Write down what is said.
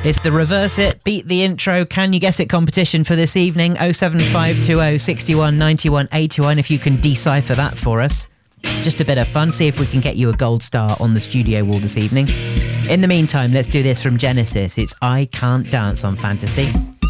It's the Reverse It, Beat the Intro, Can You Guess It competition for this evening. 07520 61 91 81 if you can decipher that for us. Just a bit of fun, see if we can get you a gold star on the studio wall this evening. In the meantime, let's do this from Genesis. It's I Can't Dance on Fantasy.